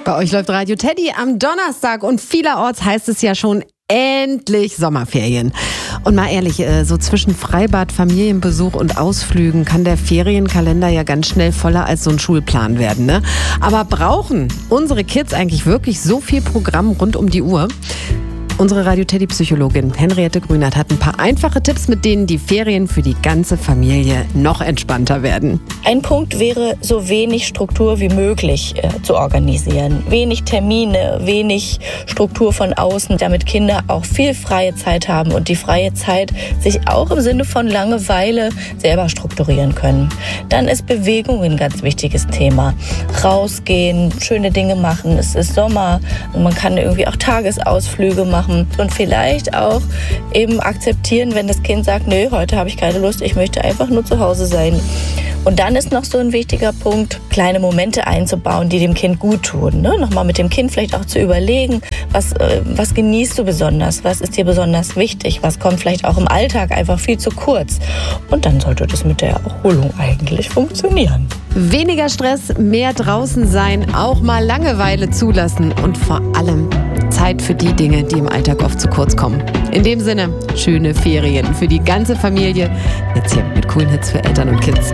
Bei euch läuft Radio Teddy am Donnerstag und vielerorts heißt es ja schon endlich Sommerferien. Und mal ehrlich, so zwischen Freibad, Familienbesuch und Ausflügen kann der Ferienkalender ja ganz schnell voller als so ein Schulplan werden, ne? Aber brauchen unsere Kids eigentlich wirklich so viel Programm rund um die Uhr? Unsere Radio-Teddy-Psychologin Henriette Grünert hat ein paar einfache Tipps, mit denen die Ferien für die ganze Familie noch entspannter werden. Ein Punkt wäre, so wenig Struktur wie möglich zu organisieren. Wenig Termine, wenig Struktur von außen, damit Kinder auch viel freie Zeit haben und die freie Zeit sich auch im Sinne von Langeweile selber strukturieren können. Dann ist Bewegung ein ganz wichtiges Thema. Rausgehen, schöne Dinge machen, es ist Sommer und man kann irgendwie auch Tagesausflüge machen. Und vielleicht auch eben akzeptieren, wenn das Kind sagt, nö, heute habe ich keine Lust, ich möchte einfach nur zu Hause sein. Und dann ist noch so ein wichtiger Punkt, kleine Momente einzubauen, die dem Kind gut tun. Ne? Nochmal mit dem Kind vielleicht auch zu überlegen, was genießt du besonders, was ist dir besonders wichtig, was kommt vielleicht auch im Alltag einfach viel zu kurz. Und dann sollte das mit der Erholung eigentlich funktionieren. Weniger Stress, mehr draußen sein, auch mal Langeweile zulassen und vor allem Zeit für die Dinge, die im Alltag oft zu kurz kommen. In dem Sinne, schöne Ferien für die ganze Familie. Jetzt hier mit coolen Hits für Eltern und Kids.